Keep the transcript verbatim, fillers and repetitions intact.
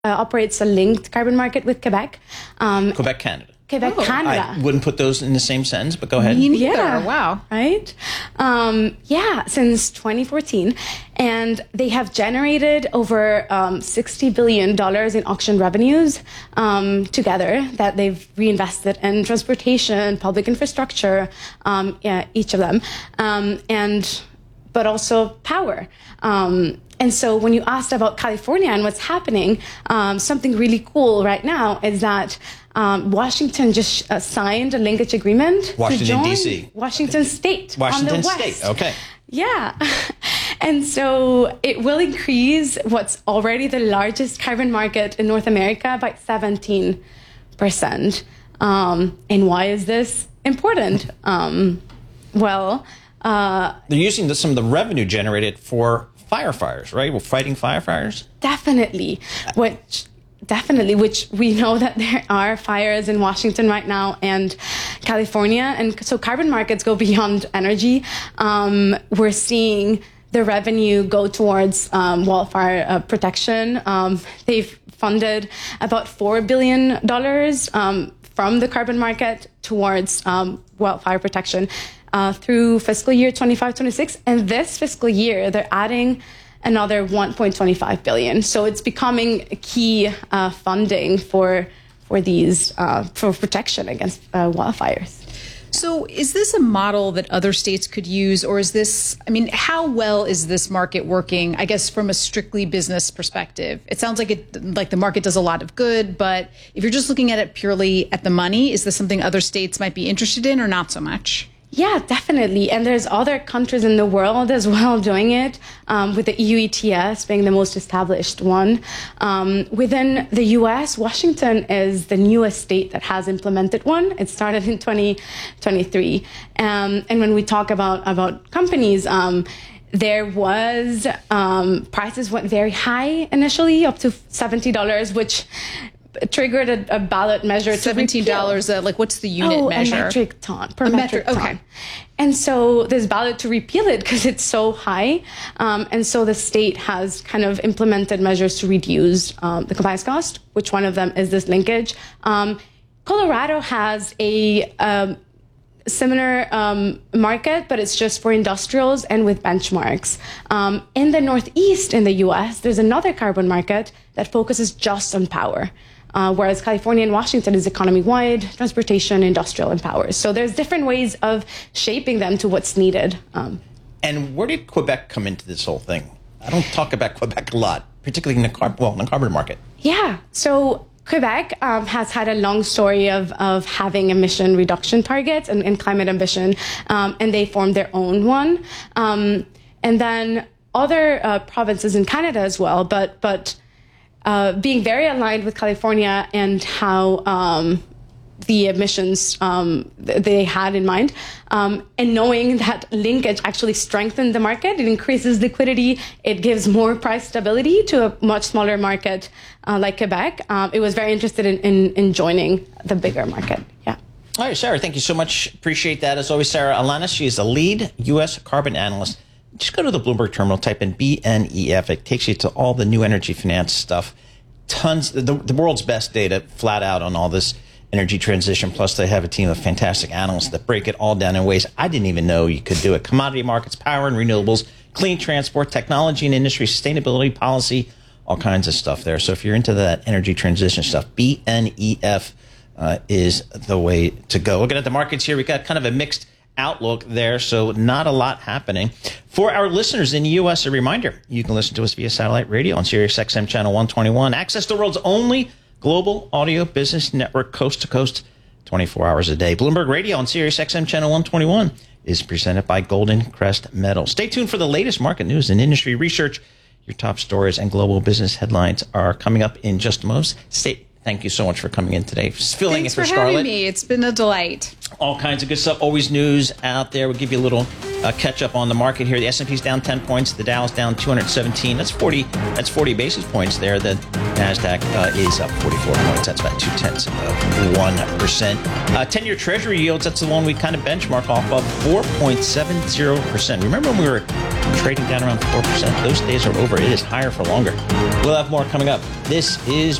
uh, operates a linked carbon market with Quebec. Um, Quebec, Canada. Quebec, Oh, Canada. I wouldn't put those in the same sentence, but go ahead. Me neither. Yeah. Wow. Right? Um, yeah, since twenty fourteen. And they have generated over um, sixty billion dollars in auction revenues um, together that they've reinvested in transportation, public infrastructure, um, yeah, each of them, um, and but also power. Um, and so when you asked about California and what's happening, um, something really cool right now is that Um, Washington just uh, signed a linkage agreement Washington, to join D C Washington State Washington on the State, west. okay. Yeah. And so it will increase what's already the largest carbon market in North America by seventeen percent. Um, and why is this important? Um, well, uh, They're using the, some of the revenue generated for firefighters, right? We're fighting firefighters. definitely, which definitely, which we know that there are fires in Washington right now and California. And so carbon markets go beyond energy. Um, we're seeing the revenue go towards um, wildfire uh, protection. Um, they've funded about four billion dollars um, from the carbon market towards um, wildfire protection uh, through fiscal year twenty-five twenty-six. And this fiscal year, they're adding another one point two five billion dollars. So it's becoming a key uh, funding for for these uh, for protection against uh, wildfires. So is this a model that other states could use, or is this, I mean, how well is this market working, I guess, from a strictly business perspective? It sounds like it, like the market does a lot of good, but if you're just looking at it purely at the money, is this something other states might be interested in or not so much? Yeah, definitely. And there's other countries in the world as well doing it, um, with the E U E T S being the most established one. Um, within the U S, Washington is the newest state that has implemented one. It started in twenty twenty-three. Um, and when we talk about, about companies, um, there was, um, prices went very high initially, up to seventy dollars, which triggered a, a ballot measure. seventeen dollars, uh, like what's the unit oh, measure? a metric ton, per A metric, metric- ton. okay. And so this ballot to repeal it because it's so high. Um, and so the state has kind of implemented measures to reduce um, the compliance cost, which one of them is this linkage. Um, Colorado has a um, similar um, market, but it's just for industrials and with benchmarks. Um, in the Northeast in the U S, there's another carbon market that focuses just on power. Uh, whereas California and Washington is economy-wide, transportation, industrial, and power. So there's different ways of shaping them to what's needed. Um, And where did Quebec come into this whole thing? I don't talk about Quebec a lot, particularly in the, car- well, in the carbon market. yeah, so Quebec um, has had a long story of, of having emission reduction targets and, and climate ambition, um, and they formed their own one. Um, and then other uh, provinces in Canada as well, but but Uh, being very aligned with California and how um, the emissions um, th- they had in mind, um, and knowing that linkage actually strengthened the market, it increases liquidity, it gives more price stability to a much smaller market uh, like Quebec. Um, it was very interested in, in, in joining the bigger market. Yeah. All right, Sarah, thank you so much. Appreciate that. As always, Sarah Alanis, she is the lead U S carbon analyst. Just go to the Bloomberg terminal, type in B N E F. It takes you to all the new energy finance stuff. Tons, the, the world's best data flat out on all this energy transition. Plus, they have a team of fantastic analysts that break it all down in ways I didn't even know you could do it. Commodity markets, power and renewables, clean transport, technology and industry, sustainability policy, all kinds of stuff there. So if you're into that energy transition stuff, B N E F uh, is the way to go. Looking at the markets here, we got kind of a mixed outlook there, so not a lot happening. For our listeners in the U S, a reminder, you can listen to us via satellite radio on Sirius X M channel one twenty-one. Access the world's only global audio business network, coast to coast, twenty-four hours a day. Bloomberg Radio on Sirius X M channel one twenty-one is presented by Golden Crest Metal. Stay tuned for the latest market news and industry research. Your top stories and global business headlines are coming up in just a moment. Stay Thank you so much for coming in today, filling Thanks in for, for Scarlett. having me. It's been a delight. All kinds of good stuff. Always news out there. We'll give you a little uh, catch up on the market here. The S and P's down ten points. The Dow's down two hundred seventeen. That's forty. That's forty basis points there. The Nasdaq uh, is up forty-four points. That's about two tenths of one percent. Uh, ten-year Treasury yields. That's the one we kind of benchmark off of four point seven zero percent. Remember when we were trading down around four percent. Those days are over. It is higher for longer. We'll have more coming up. This is